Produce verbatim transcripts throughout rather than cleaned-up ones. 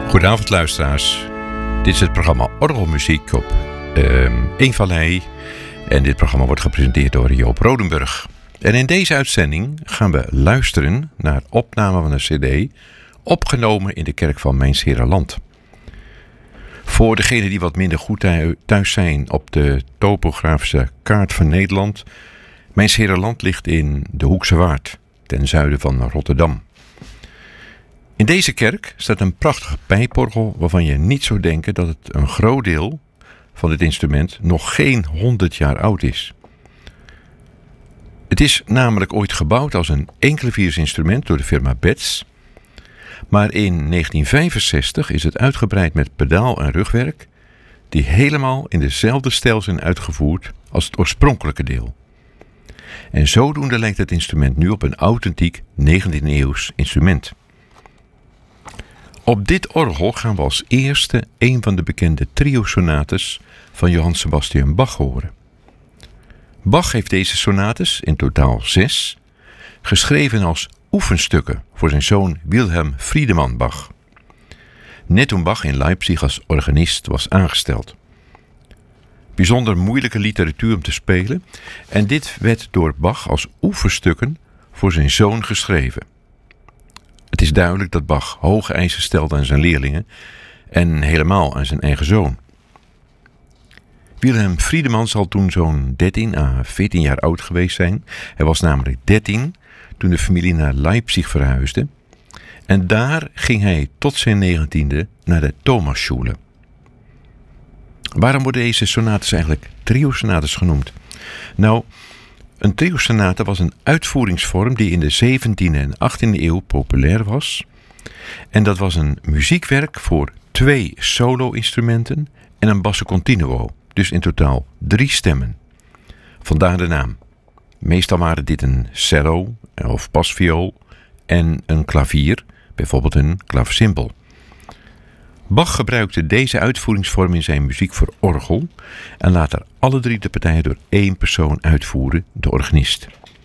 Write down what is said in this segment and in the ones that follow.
Goedenavond luisteraars. Dit is het programma Orgelmuziek op uh, Eenvallei. En dit programma wordt gepresenteerd door Joop Rodenburg. En in deze uitzending gaan we luisteren naar opname van een cd... opgenomen in de kerk van Mijns-Herenland. Voor degenen die wat minder goed thuis zijn op de topografische kaart van Nederland... Mijns-Herenland ligt in de Hoekse Waard, ten zuiden van Rotterdam. In deze kerk staat een prachtige pijporgel waarvan je niet zou denken dat het een groot deel van dit instrument nog geen honderd jaar oud is. Het is namelijk ooit gebouwd als een enkelevierinstrument door de firma Betz. Maar in negentien vijfenzestig is het uitgebreid met pedaal- en rugwerk die helemaal in dezelfde stijl zijn uitgevoerd als het oorspronkelijke deel. En zodoende lijkt het instrument nu op een authentiek negentiende eeuws instrument. Op dit orgel gaan we als eerste een van de bekende trio-sonates van Johann Sebastian Bach horen. Bach heeft deze sonates, in totaal zes, geschreven als oefenstukken voor zijn zoon Wilhelm Friedemann Bach. Net toen Bach in Leipzig als organist was aangesteld. Bijzonder moeilijke literatuur om te spelen en dit werd door Bach als oefenstukken voor zijn zoon geschreven. Het is duidelijk dat Bach hoge eisen stelde aan zijn leerlingen en helemaal aan zijn eigen zoon. Wilhelm Friedemann zal toen zo'n dertien à veertien jaar oud geweest zijn. Hij was namelijk dertien toen de familie naar Leipzig verhuisde. En daar ging hij tot zijn negentiende naar de Thomasschule. Waarom worden deze sonates eigenlijk trio-sonates genoemd? Nou, een trio-sonate was een uitvoeringsvorm die in de zeventiende en achttiende eeuw populair was. En dat was een muziekwerk voor twee solo-instrumenten en een basso continuo. Dus in totaal drie stemmen. Vandaar de naam. Meestal waren dit een cello of basviool en een klavier, bijvoorbeeld een klavecimbal. Bach gebruikte deze uitvoeringsvorm in zijn muziek voor orgel en later alle drie de partijen door één persoon uitvoeren, de organist.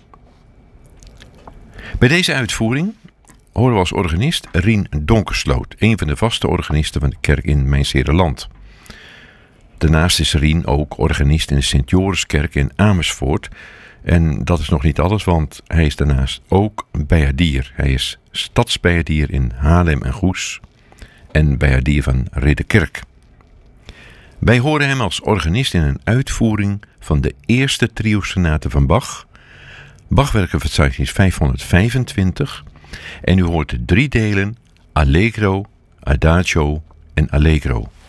Bij deze uitvoering horen we als organist Rien Donkersloot, een van de vaste organisten van de kerk in Mijns-Herenland. Daarnaast is Rien ook organist in de Sint-Joriskerk in Amersfoort. En dat is nog niet alles, want hij is daarnaast ook bijaardier. Hij is stadsbijaardier in Haarlem en Goes en bijaardier van Ridderkerk. Wij horen hem als organist in een uitvoering van de eerste trio-sonate van Bach. Bachwerkenverzeichnis vijfhonderdvijfentwintig. En u hoort de drie delen Allegro, Adagio en Allegro.